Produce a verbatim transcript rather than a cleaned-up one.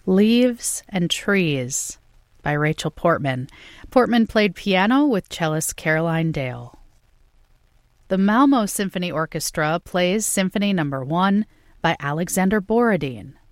Leaves and Trees by Rachel Portman. Portman played piano with cellist Caroline Dale. The Malmo Symphony Orchestra plays Symphony Number One by Alexander Borodin.